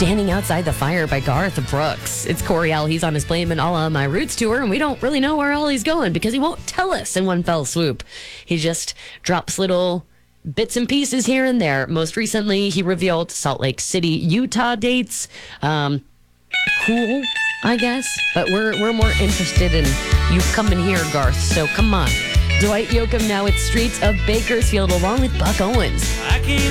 Standing Outside the Fire by Garth Brooks. It's Coriel. He's on his Blame and All on My Roots tour, and we don't really know where all he's going because he won't tell us in one fell swoop. He just drops little bits and pieces here and there. Most recently, he revealed Salt Lake City, Utah dates. Cool, I guess. But we're more interested in you coming here, Garth. So come on. Dwight Yoakam now with Streets of Bakersfield along with Buck Owens. I can't